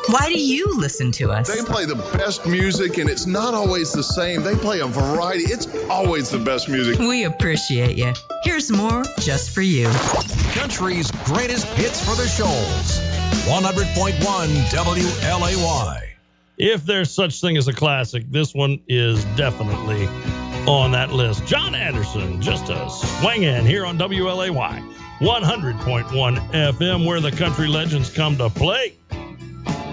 Why do you listen to us? They play the best music, and it's not always the same. They play a variety. It's always the best music. We appreciate you. Here's more just for you. Country's greatest hits for the shoals. 100.1 WLAY. If there's such thing as a classic, this one is definitely on that list. John Anderson, just a swing in here on WLAY 100.1 FM, where the country legends come to play.